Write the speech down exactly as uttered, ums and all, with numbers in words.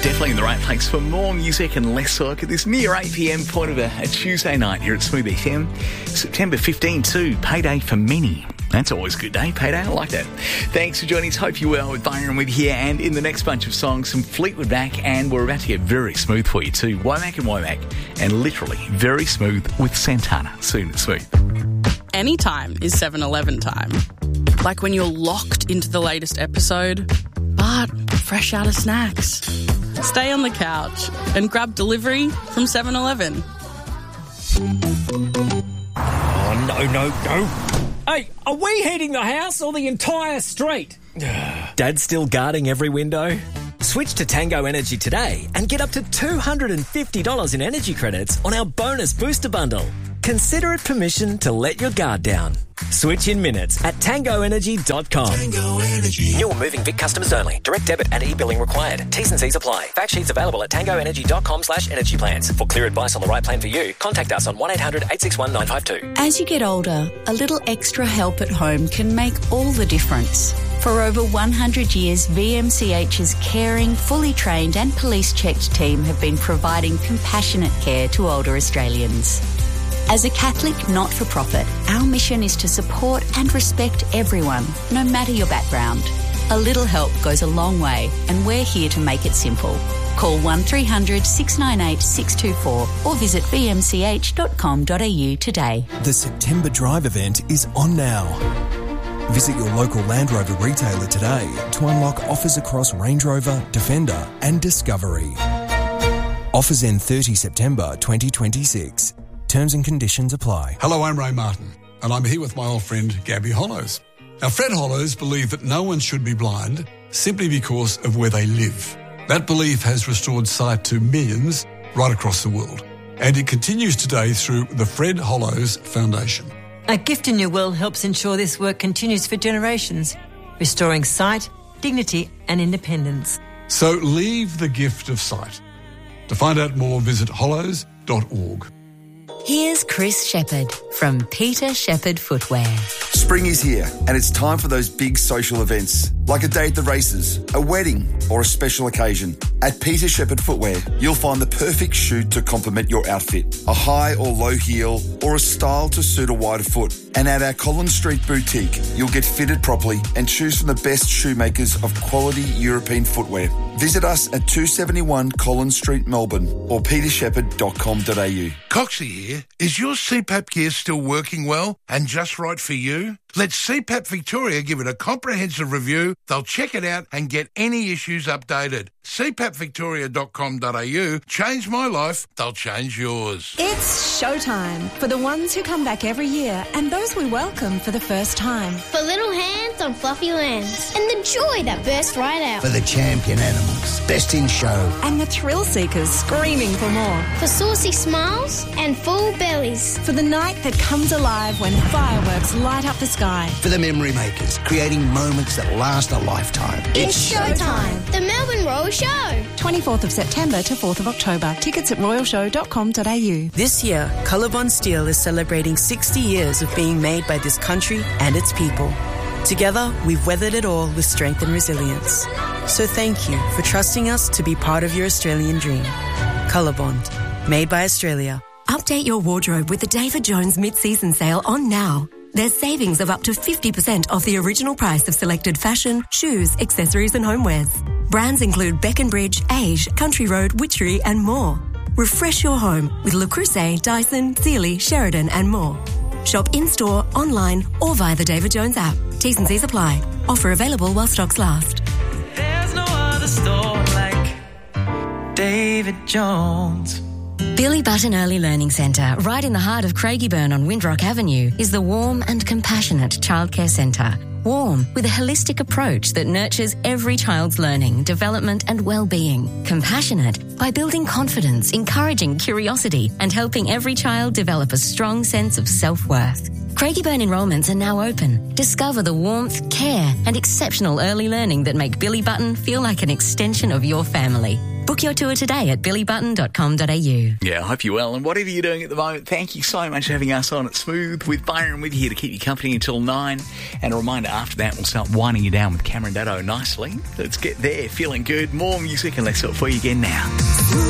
definitely in the right place for more music and less work at this near eight p.m. point of a, a Tuesday night here at Smooth F M. September fifteenth too, payday for many. That's always a good day, payday. I like that. Thanks for joining us. Hope you're well with Byron with here. And in the next bunch of songs, some Fleetwood Mac, and we're about to get very smooth for you too. Womack and Womack, and literally very smooth with Santana. Soon at Smooth. Anytime is seven eleven time. Like when you're locked into the latest episode, but fresh out of snacks. Stay on the couch and grab delivery from seven eleven. Oh, no, no, no. Hey, are we heating the house or the entire street? Dad's still guarding every window? Switch to Tango Energy today and get up to two hundred fifty dollars in energy credits on our bonus booster bundle. Consider it permission to let your guard down. Switch in minutes at tango energy dot com. Tango Energy. New or moving Vic customers only. Direct debit and e-billing required. T's and C's apply. Fact sheets available at tango energy dot com slash energy plans. For clear advice on the right plan for you, contact us on one eight hundred eight six one nine five two. As you get older, a little extra help at home can make all the difference. For over one hundred years, V M C H's caring, fully trained and police-checked team have been providing compassionate care to older Australians. As a Catholic not-for-profit, our mission is to support and respect everyone, no matter your background. A little help goes a long way, and we're here to make it simple. Call one three hundred six nine eight six two four or visit v m c h dot com dot a u today. The September Drive event is on now. Visit your local Land Rover retailer today to unlock offers across Range Rover, Defender and Discovery. Offers end thirtieth September twenty twenty-six. Terms and conditions apply. Hello, I'm Ray Martin, and I'm here with my old friend Gabby Hollows. Now, Fred Hollows believed that no one should be blind simply because of where they live. That belief has restored sight to millions right across the world, and it continues today through the Fred Hollows Foundation. A gift in your will helps ensure this work continues for generations, restoring sight, dignity and independence. So leave the gift of sight. To find out more, visit hollows dot org. Here's Chris Shepherd from Peter Shepherd Footwear. Spring is here and it's time for those big social events, like a day at the races, a wedding or a special occasion. At Peter Shepherd Footwear, you'll find the perfect shoe to complement your outfit, a high or low heel or a style to suit a wider foot. And at our Collins Street boutique, you'll get fitted properly and choose from the best shoemakers of quality European footwear. Visit us at two seventy-one Collins Street, Melbourne or peter shepherd dot com dot a u. Coxie here. Is your C PAP gear still working well and just right for you? Let C PAP Victoria give it a comprehensive review. They'll check it out and get any issues updated. c pap victoria dot com dot a u. Change my life, they'll change yours. It's showtime for the ones who come back every year and those we welcome for the first time. For little hands on fluffy lands and the joy that burst right out. For the champion animals, best in show. And the thrill seekers screaming for more. For saucy smiles and full bellies. For the night that comes alive when fireworks light up the sky. For the memory makers, creating moments that last a lifetime. It's, it's showtime. The Melbourne Royal Show. twenty-fourth of September to fourth of October. Tickets at royal show dot com dot a u. This year, Colorbond Steel is celebrating sixty years of being made by this country and its people. Together, we've weathered it all with strength and resilience. So thank you for trusting us to be part of your Australian dream. Colorbond, made by Australia. Update your wardrobe with the David Jones mid-season sale on now. There's savings of up to fifty percent off the original price of selected fashion, shoes, accessories and homewares. Brands include Beckenbridge, Age, Country Road, Witchery and more. Refresh your home with Le Creuset, Dyson, Sealy, Sheridan and more. Shop in-store, online or via the David Jones app. T's and C's apply. Offer available while stocks last. There's no other store like David Jones. Billy Button Early Learning Centre, right in the heart of Craigieburn on Windrock Avenue, is the warm and compassionate childcare centre. Warm, with a holistic approach that nurtures every child's learning, development and well-being. Compassionate, by building confidence, encouraging curiosity and helping every child develop a strong sense of self-worth. Craigieburn enrolments are now open. Discover the warmth, care and exceptional early learning that make Billy Button feel like an extension of your family. Book your tour today at billy button dot com dot a u. Yeah, I hope you're well. And whatever you're doing at the moment, thank you so much for having us on at Smooth with Byron with you here to keep you company until nine. And a reminder, after that, we'll start winding you down with Cameron Daddo nicely. Let's get there, feeling good. More music and let's talk for you again now.